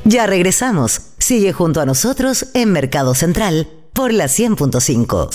Ya regresamos. Sigue junto a nosotros en Mercado Central por la 100.5.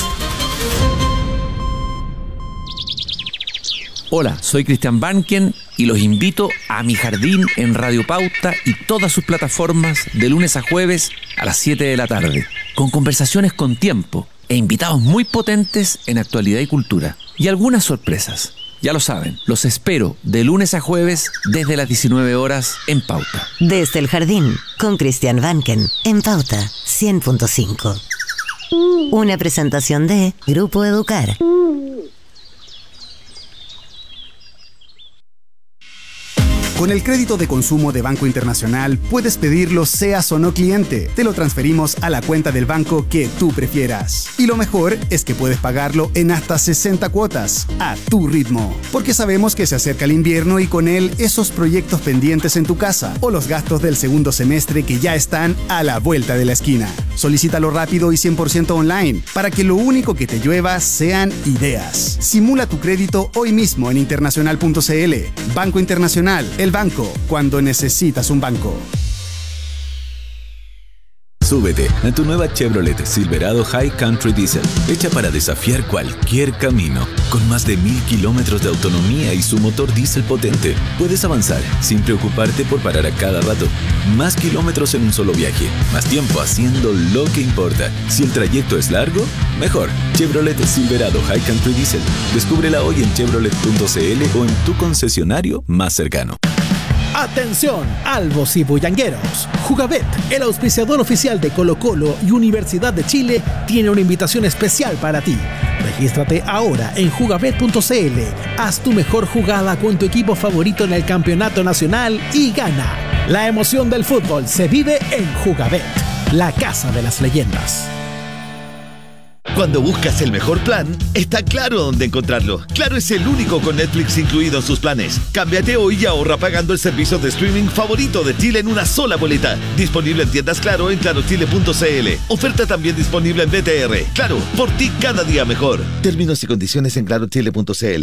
Hola, soy Cristian Banken y los invito a Mi Jardín en Radio Pauta y todas sus plataformas de lunes a jueves a las 7 de la tarde, con conversaciones con tiempo e invitados muy potentes en actualidad y cultura. Y algunas sorpresas. Ya lo saben, los espero de lunes a jueves desde las 19 horas en Pauta. Desde el Jardín, con Cristian Banken, en Pauta 100.5. Una presentación de Grupo Educar. Con el crédito de consumo de Banco Internacional puedes pedirlo seas o no cliente. Te lo transferimos a la cuenta del banco que tú prefieras. Y lo mejor es que puedes pagarlo en hasta 60 cuotas, a tu ritmo. Porque sabemos que se acerca el invierno y con él esos proyectos pendientes en tu casa o los gastos del segundo semestre que ya están a la vuelta de la esquina. Solicítalo rápido y 100% online para que lo único que te llueva sean ideas. Simula tu crédito hoy mismo en internacional.cl. Banco Internacional, el banco cuando necesitas un banco. Súbete a tu nueva Chevrolet Silverado High Country Diesel, hecha para desafiar cualquier camino. Con más de 1000 kilómetros de autonomía y su motor diésel potente, puedes avanzar sin preocuparte por parar a cada rato. Más kilómetros en un solo viaje, más tiempo haciendo lo que importa. Si el trayecto es largo, mejor. Chevrolet Silverado High Country Diesel. Descúbrela hoy en chevrolet.cl o en tu concesionario más cercano. ¡Atención, albos y bullangueros! Jugabet, el auspiciador oficial de Colo-Colo y Universidad de Chile, tiene una invitación especial para ti. Regístrate ahora en jugabet.cl. Haz tu mejor jugada con tu equipo favorito en el campeonato nacional y gana. La emoción del fútbol se vive en Jugabet, la casa de las leyendas. Cuando buscas el mejor plan, está Claro dónde encontrarlo. Claro es el único con Netflix incluido en sus planes. Cámbiate hoy y ahorra pagando el servicio de streaming favorito de Chile en una sola boleta. Disponible en tiendas Claro en clarochile.cl. Oferta también disponible en BTR. Claro, por ti cada día mejor. Términos y condiciones en clarochile.cl.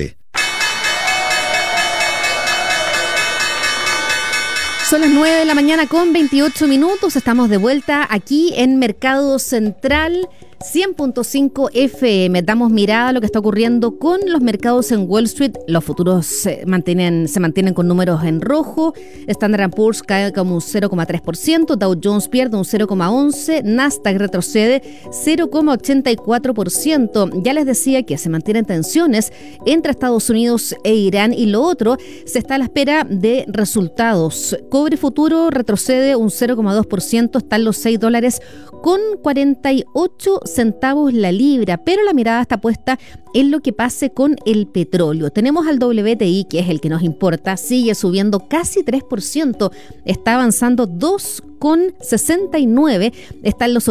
Son las 9 de la mañana con 28 minutos. Estamos de vuelta aquí en Mercado Central 100.5 FM. Damos mirada a lo que está ocurriendo con los mercados en Wall Street. Los futuros se mantienen con números en rojo. Standard & Poor's cae como un 0,3%. Dow Jones pierde un 0,11%. Nasdaq retrocede 0,84%. Ya les decía que se mantienen tensiones entre Estados Unidos e Irán. Y lo otro, se está a la espera de resultados. Cobre futuro retrocede un 0,2%. Están los $6.48 la libra, pero la mirada está puesta en lo que pase con el petróleo. Tenemos al WTI, que es el que nos importa, sigue subiendo casi 3%, está avanzando 2,69, está en los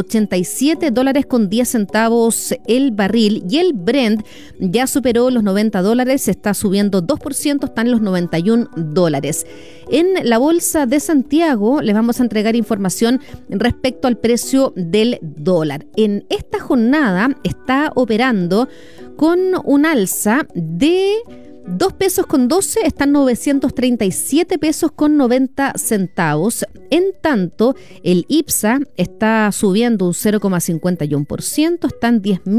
$87.10 el barril, y el Brent ya superó los $90, está subiendo 2%, está en los $91. En la bolsa de Santiago les vamos a entregar información respecto al precio del dólar. En esta jornada está operando con un alza de 2 pesos con 12, están 937 pesos con 90 centavos. En tanto, el IPSA está subiendo un 0,51%, están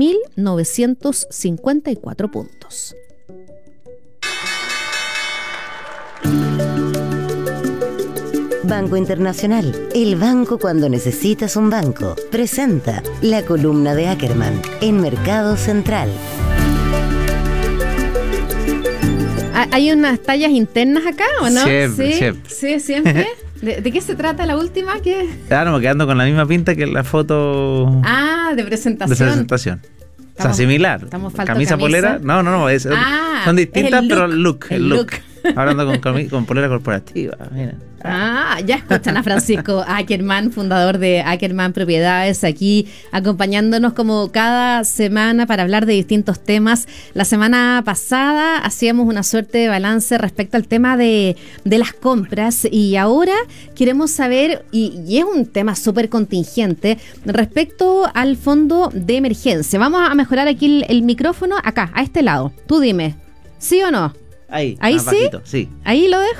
10.954 puntos. Banco Internacional, el banco cuando necesitas un banco. Presenta la columna de Ackerman en Mercado Central. ¿Hay unas tallas internas acá o no? Siempre. Sí, siempre. ¿De qué se trata la última? ¿Qué? Claro, me quedando con la misma pinta que la foto. De presentación. O sea, similar. Camisa, polera. No. Son distintas, pero el look. Hablando con polera corporativa. Mira. Ya escuchan a Francisco Ackerman, fundador de Ackerman Propiedades, aquí acompañándonos como cada semana para hablar de distintos temas. La semana pasada hacíamos una suerte de balance respecto al tema de las compras, y ahora queremos saber, y es un tema súper contingente, respecto al fondo de emergencia. Vamos a mejorar aquí el micrófono, acá, a este lado. Tú dime, ¿sí o no? Ahí sí. Bajito, sí. Ahí lo dejo.